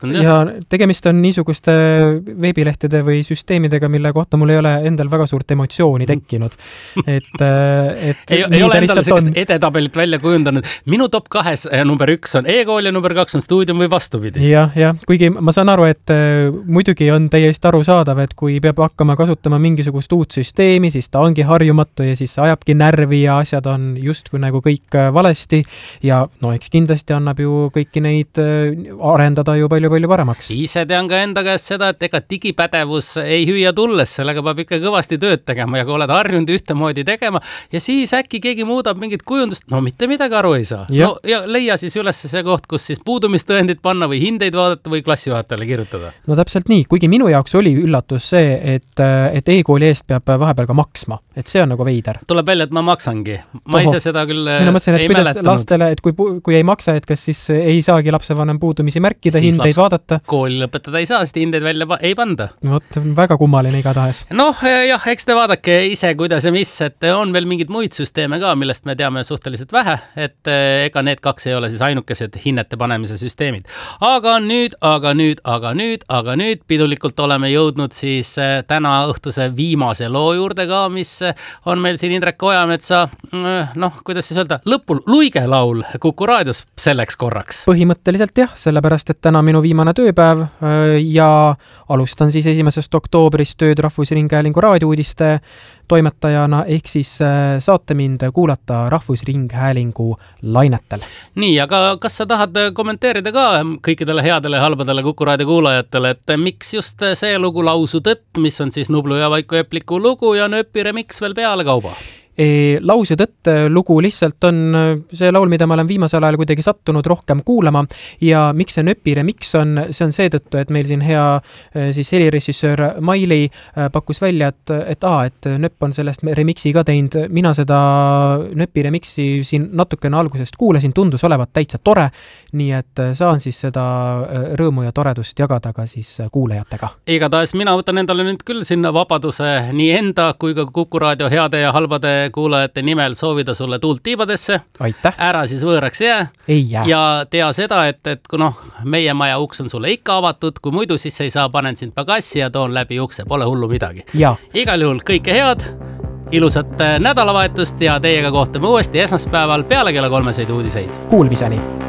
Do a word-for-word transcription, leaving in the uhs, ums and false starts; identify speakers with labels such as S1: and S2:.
S1: ja tegemist on niisuguste veebilehtede või süsteemidega, mille kohta mul ei ole endal väga suurt emotsiooni tekkinud. Et, et
S2: ei, ei ole endal sellist on... edetabelit välja kujundanud. Minu top kahes number üks on e-kool ja number kaks on stuudium või vastupidi.
S1: Jah, jah. Kuigi ma saan aru, et muidugi on täiesti arusaadav, et kui peab hakkama kasutama mingisugust uut süsteemi, siis ta ongi harjumatu ja siis ajabki närvi ja asjad on justkui nagu kõik valesti ja no eks kindlasti annab ju kõiki neid arendada ju palju-palju paremaks.
S2: Ise tean ka enda käest seda, et ega digipädevus ei hüüa tulles, sellega peab ikka kõvasti tööd tegema ja kui oled harjunud ühtemoodi tegema ja siis äkki keegi muudab mingit kujundust, no mitte midagi aru ei saa. Ja, no, ja leia siis üles see koht, kus siis puudumistõendid panna või hindeid vaadata või klassijuhatajale kirjutada.
S1: No täpselt nii, kuigi minu jaoks oli üllatus see, et, et e-kooli eest peab vahepeal ka maksma, et see on nagu veider.
S2: Tuleb välja, et ma maksangi. Ma Toho. ise seda küll
S1: Mina mõtlesin, et
S2: ei
S1: kuidas
S2: mäletanud.
S1: Lastele, et kui, kui ei maksa, et kas siis ei saagi lapsevanem puudumisi märkida, siis hindeid vaadata.
S2: Kooli lõpetada ei saa, sest hindeid välja ei panda.
S1: Vot, väga kummaline igatahes.
S2: Noh, jah, eks te vaadake ise, kuidas ja mis, et on veel mingid muid süsteeme ka, millest me teame suhteliselt vähe, et ega need kaks ei ole siis ainukesed hinnete panemise süsteemid. Aga nüüd, aga nüüd, aga nüüd, aga nüüd pidulikult oleme jõudnud siis täna õhtuse viimase loo juurde ka, mis on meil siin Indrek Ojametsa, noh, kuidas siis öelda, lõpul luigelaul Kuku raadios selleks korraks.
S1: Põhimõtteliselt jah, sellepärast, et täna minu viimane tööpäev ja alustan siis esimesest oktoobrist tööd Rahvusringhäälingu raadiouudiste toimetajana, ehk siis saate mind kuulata Rahvusringhäälingu lainetel.
S2: Nii, aga kas sa tahad kommenteerida ka kõikidele headele ja halbadele Kuku raadio kuulajatele, et miks just see lugu Lausu tõtt, mis on siis Nublu ja Vaiko Epliku lugu ja Nööpi remix veel peale kauba?
S1: E, Laus ja tõtt lugu lihtsalt on see laul, mida ma olen viimasel ajal kuidagi sattunud rohkem kuulama ja miks see Nööpi remix on, see on seetõttu, et meil siin hea siis helirežissöör Maili pakkus välja, et, et, aa, et Nööp on sellest remixi ka teinud. Mina seda Nööpi remixi siin natukene algusest kuulasin, tundus olevat täitsa tore, nii et saan siis seda rõõmu ja toredust jagada ka siis kuulajatega.
S2: Igatahes mina võtan endale nüüd küll sinna vabaduse nii enda kui ka Kuku raadio heade ja halbade kuulajate nimel soovida sulle tuult tiibadesse.
S1: Aitäh.
S2: Ära siis võõraks jää.
S1: Ei jää.
S2: Ja tea seda, et, et kui noh, meie maja uks on sulle ikka avatud, kui muidu siis ei saa, panen sind pagassi ja toon läbi ukse. Pole hullu midagi.
S1: Ja.
S2: Igal juhul kõike head, ilusat nädalavahetust ja teiega kohtume uuesti esmaspäeval peale kella kolmeseid uudiseid.
S1: Kuulmiseni.